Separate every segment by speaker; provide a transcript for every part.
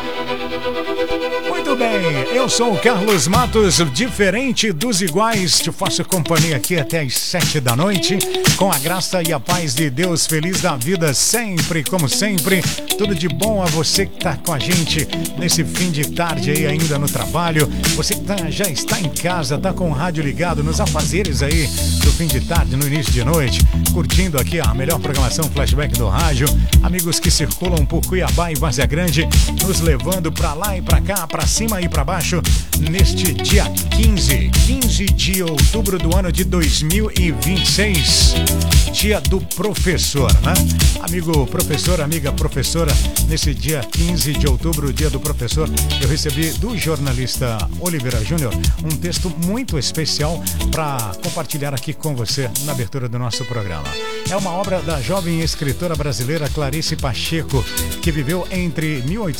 Speaker 1: Muito bem, eu sou o Carlos Matos, diferente dos iguais, te faço companhia aqui até às 7 da noite, com a graça e a paz de Deus, feliz da vida sempre, como sempre, tudo de bom a você que tá com a gente nesse fim de tarde aí ainda no trabalho, você que já está em casa, tá com o rádio ligado nos afazeres aí do fim de tarde, no início de noite, curtindo aqui a melhor programação flashback do rádio, amigos que circulam por Cuiabá e Várzea Grande, nos levando pra lá e pra cá, pra cima e pra baixo, neste dia 15 de outubro do ano de 2026, dia do professor, né? Amigo professor, amiga professora, nesse dia 15 de outubro, dia do professor, eu recebi do jornalista Oliveira Júnior um texto muito especial para compartilhar aqui com você na abertura do nosso programa. É uma obra da jovem escritora brasileira Clarice Pacheco, que viveu entre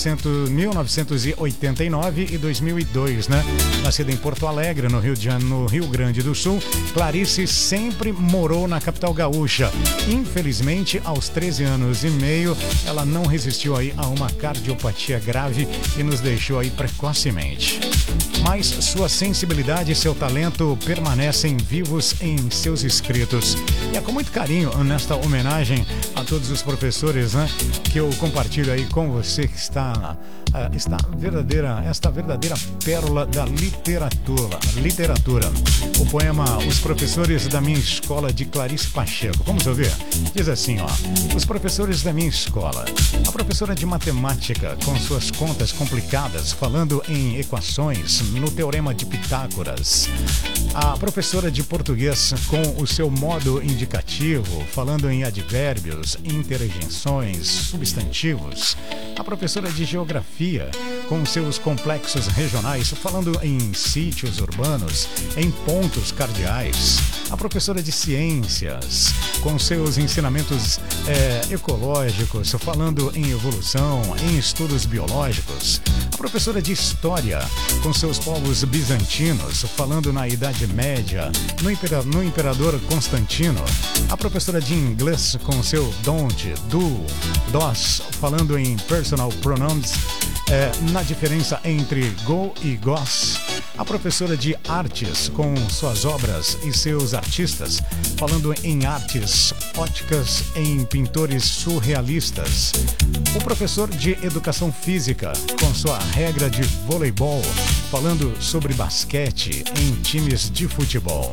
Speaker 1: 1989 e 2002, né? Nascida em Porto Alegre, no Rio Grande do Sul, Clarice sempre morou na capital gaúcha. Infelizmente, aos 13 anos e meio, ela não resistiu aí a uma cardiopatia grave e nos deixou aí precocemente. Mas sua sensibilidade e seu talento permanecem vivos em seus escritos. E é com muito carinho nesta homenagem a todos os professores, né, que eu compartilho aí com você que está esta verdadeira pérola da literatura. O poema Os Professores da Minha Escola, de Clarice Pacheco. Vamos ouvir? Diz assim, ó: os professores da minha escola. A professora de matemática, com suas contas complicadas, falando em equações, no teorema de Pitágoras. A professora de português, com o seu modo indicativo, falando em advérbios, interjeições, substantivos. A professora de geografia, com seus complexos regionais, falando em sítios urbanos, em pontos cardeais. A professora de ciências, com seus ensinamentos ecológicos, falando em evolução, em estudos biológicos. A professora de história, com seus povos bizantinos, falando na Idade Média, no Imperador Constantino. A professora de inglês, com seu don't, do, does, falando em personal pronouns, na diferença entre go e goes. A professora de artes, com suas obras e seus artistas, falando em artes óticas, em pintores surrealistas. O professor de educação física, com sua regra de voleibol, falando sobre basquete em times de futebol.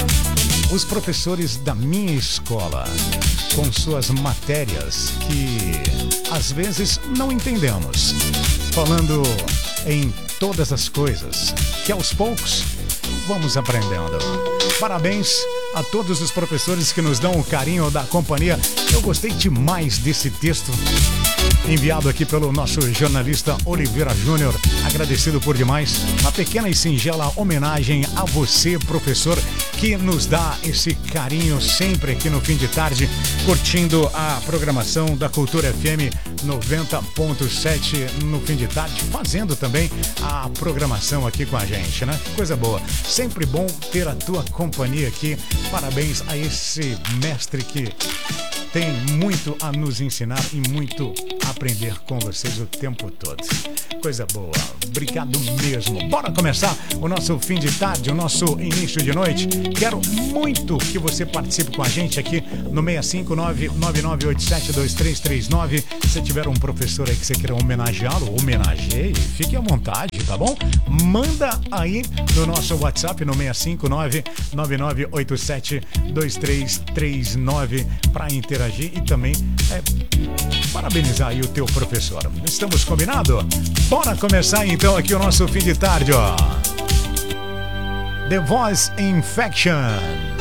Speaker 1: Os professores da minha escola, com suas matérias que às vezes não entendemos, falando em todas as coisas que aos poucos vamos aprendendo. Parabéns a todos os professores que nos dão o carinho da companhia. Eu gostei demais desse texto enviado aqui pelo nosso jornalista Oliveira Júnior, agradecido por demais. Uma pequena e singela homenagem a você, professor, que nos dá esse carinho sempre aqui no fim de tarde, curtindo a programação da Cultura FM 90.7 no fim de tarde, fazendo também a programação aqui com a gente, né? Que coisa boa. Sempre bom ter a tua companhia aqui. Parabéns a esse mestre que tem muito a nos ensinar e muito a aprender com vocês o tempo todo. Coisa boa. Obrigado mesmo. Bora começar o nosso fim de tarde, o nosso início de noite. Quero muito que você participe com a gente aqui no 659-9987-2339. Se tiver um professor aí que você queira homenageá-lo, homenageie, fique à vontade, tá bom? Manda aí no nosso WhatsApp no 659-9987-2339 para interagir e também parabenizar aí o teu professor. Estamos combinados? Bora começar então aqui o nosso fim de tarde, ó. The Voice Infection.